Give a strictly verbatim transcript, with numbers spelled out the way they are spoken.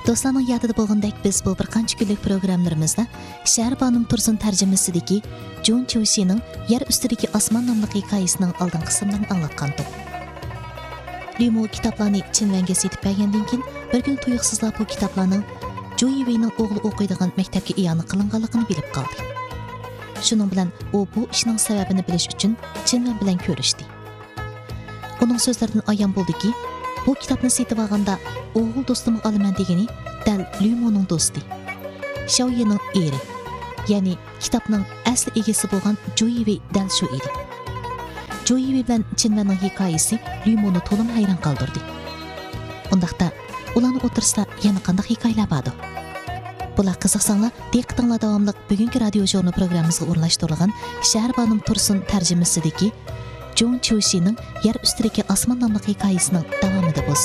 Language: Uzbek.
Dostlarning yadida bo'lgandek biz bu bir qancha kunlik programmalarimizda Shahribonum Tursun tarjimasidagi Jon Chushining Yer ustidagi osmon nomli hikoyasining oldin qismlarini anglatgandik. Limo kitoblarni Chinvanga setib bergandan keyin bir kun tuyuqsizlar bu kitoblarning Jo Yiweining o'g'li o'qiydigan maktabga iyona qilinganligini bilib qoldi. Shuning bilan u bu ishning sababini bilish uchun Chinvan bilan ko'rishdi. Uning so'zlaridan ayon bo'ldiki, bu kitobni setib olganda o'g'il do'stimni olaman degani dal Limoning do'sti. Xiaoyining eri, ya'ni kitobning asli egasi bo'lgan Jo Yiwei dal shu edi. Jo Yiwei bilan Chinvanning hikoyasi Limoni to'lim hayron qoldirdi. Undaqda ularning o'tirsida yana qanday hikoyalar bordi? Bular qiziqsanglar, diqqatinglar davomli bugungi radio jurnal programmamizga o'rnashtirilgan Shahribonum Tursun tarjimasidagi Jon Chushining Yer ustidagi osmon nomli hikoyasining davomida bo'lsin.